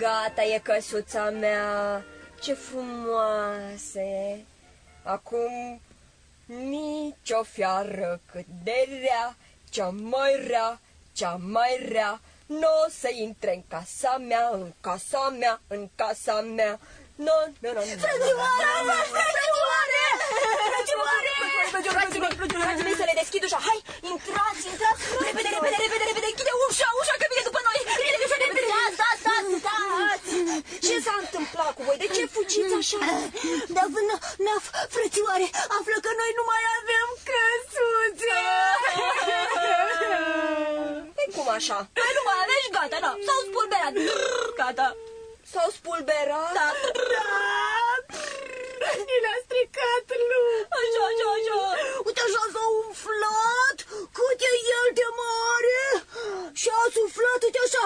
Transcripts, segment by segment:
Gata e căsuța mea, ce frumoasă e. Acum nicio fiară cât de rea, cea mai rea, cea mai rea, n-o să intre în casa mea, în casa mea, în casa mea. No. Frații mei, să le deschid ușa. Hai, intrați, repede, închide ușa, că vine după noi. Ce s-a întâmplat cu voi? De ce fugiți așa? Naf, frățioare, află că noi nu mai avem căsuțe. Cum așa? Noi nu mai avem și gata, da, s-au spulberat. Gata. S-au spulberat? Da. Ni le-a stricat lupul. Așa. Uite așa s-a umflat, cât e el de mare. Și a suflat, uite așa.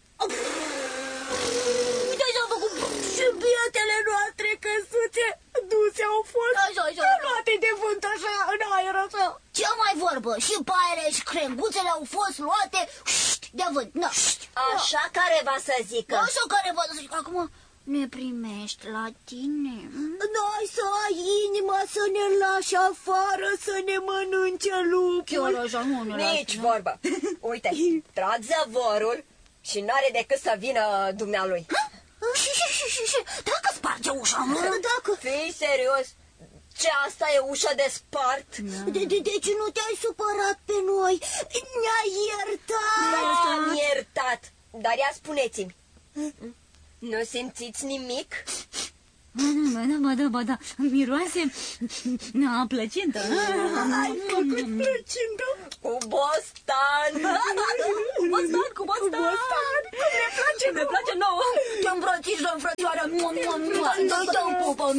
Uite așa a făcut. Și bietele noastre căsuțe duse au fost. Așa. Luate de vânt așa, în aer așa. Ce mai vorbă? Și paiele și crenguțele au fost luate de vânt. Așa careva să zică. Așa careva să zică. Acum ne primești la tine? N-ai să ai inima să ne lași afară, să ne mănânce lupul. Chiar așa, nu ne Nici vorbă. Uite, trag zăvorul și n-are decât să vină dumnealui. Și dacă sparge ușa, dacă... Fii serios? Ce, asta e ușa de spart? Deci nu te-ai supărat pe noi? Ne-ai iertat? M-am iertat. Dar ia spuneți-mi, nu simțiți nimic? Ba da, miroase plăcintă. Ai făcut plăcintă? Cu bostan. Cu bostan. Ne place nouă. Te îmbrățișăm, frățioară. Dă-i pupă.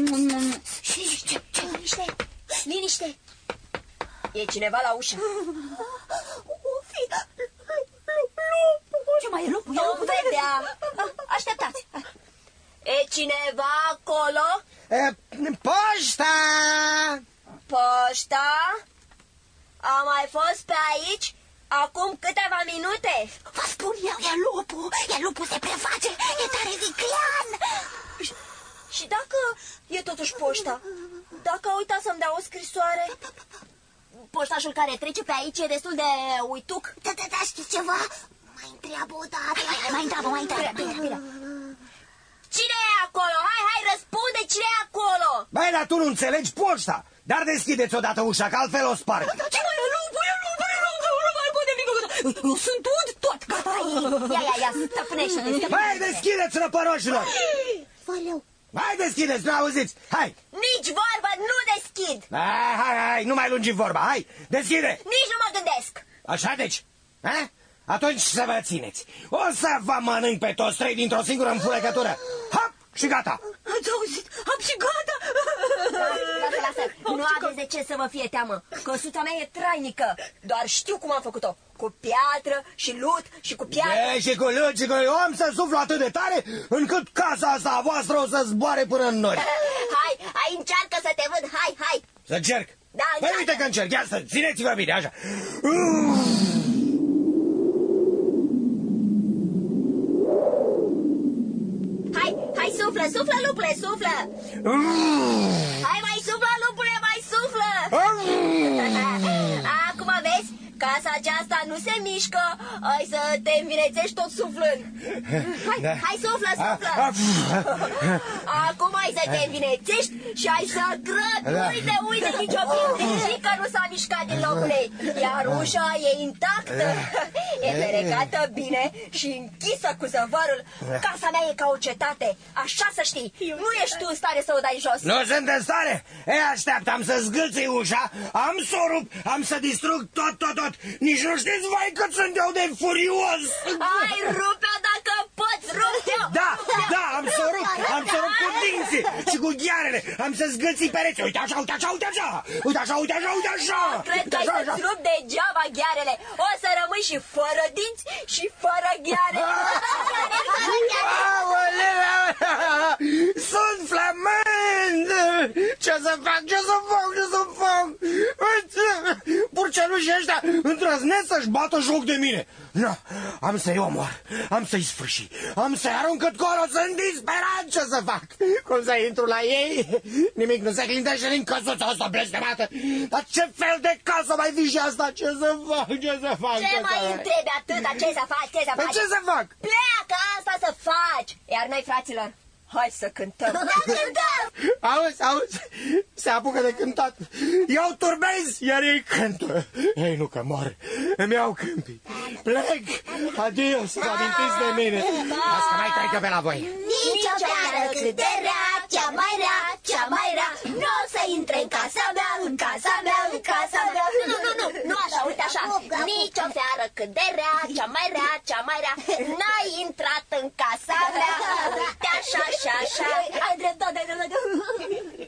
Liniște. E cineva la ușă. O fi lupul. Ce mai e lupul? Nu vedea. Așteptați. E cineva acolo? Poșta! Poșta? A mai fost pe aici acum câteva minute. Vă spun eu, e lupul se preface, e tare viclean. Și dacă e totuși poșta? Dacă a uitat să-mi dea o scrisoare? Poștașul care trece pe aici e destul de uituc. Da, știți ceva? Mai întreabă o dată. Mai întreabă. Cine e acolo? Hai, răspunde, cine e acolo? Băi, dar tu nu înțelegi poșta. Dar deschideți odată ușa, că altfel o sparg. Ce mai e lupul? Nu mai pot nimic. Eu sunt tot, gata. Ia, stăpânește. Băi, deschideți, răpăroșilor. Valeu. Hai, deschideți, nu auziți. Hai. Nici vorba, nu deschid. Hai, nu mai lungi vorba, hai, deschide. Nici nu mă gândesc. Așa deci, ha? Atunci să vă țineți. O să vă mănânc pe toți trei dintr-o singură înfurăcătură. Hop, și gata. Ați auzit? Am și gata. Lasă. Nu aveți de ce să vă fie teamă. Căsuța mea e trainică. Doar știu cum am făcut-o. Cu piatră și lut și cu piatră. Și cu lut și cu... Eu am să suflu atât de tare încât casa asta a voastră o să zboare până în nori. Hai, încearcă să te văd. Hai. Să încerc? Da, păi uite că încerc. Ia să țineți-vă bine, așa. Hai, suflă, lupule, suflă. Hai, mai suflă, lupule, mai suflă. Acum vezi, casa aceasta nu se mișcă. Hai să te învinețești tot suflând. Hai, suflă. Acum hai să te învinețești și hai să grăbi. Uite, nicio pietrică nu s-a mișcat din locul ei. Iar ușa e intactă. E ferecată bine și închisă cu zăvarul. Casa mea e ca o cetate. Așa să știi. Nu ești tu în stare să o dai jos. Nu sunt în stare? Așteaptă, am să zgâlțui ușa, am să o rup, am să distrug tot. Nici nu știți, vai, cât sunt eu de furios. Hai, rupe-o dacă poți, rupe-o. Da, am să o rup, cu dinții și cu ghearele. Am să zgâlții pereți. Uite așa. Cred că ai să-ți rup degeaba ghearele. O să rămâi și fără dinți și fără gheare. Aoleu, sunt flămând. Ce să fac? Burcelușii ăștia îndrăznesc să-și bată joc de mine. No, am să-i omor, am să-i sfârși, am să-i arunc colo, sunt disperat, ce să fac? Cum să intru la ei? Nimic nu se clintește din căsuța asta blestemată. Dar ce fel de casă mai fi și asta? Ce să fac? Ce mai întrebi atâta? Ce să faci? Ce să fac? Pleacă, asta să faci! Iar noi, fraților, hai să cântăm! Auzi, se apucă de cântat. Eu turbez, iar ei cântă. Ei nu că mor, îmi iau câmpii. Plec, adio, să vă amintiți de mine. Asta mai trecă pe la voi. Nici o fiară cât de rea, cea mai rea, cea mai rea, nu o să intre în casa mea, în casa mea, în casa mea. Nu așa, uite așa. Nici o fiară cât de rea, cea mai rea, cea mai rea, n-a intrat în casa mea. Uite așa, așa, așa. Ai drept,